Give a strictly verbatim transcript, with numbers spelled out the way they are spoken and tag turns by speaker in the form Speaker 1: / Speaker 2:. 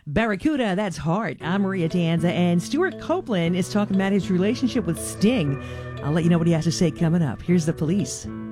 Speaker 1: Barracuda, that's Heart. I'm Maria Danza, and Stuart Copeland is talking about his relationship with Sting. I'll let you know what he has to say coming up. Here's the Police.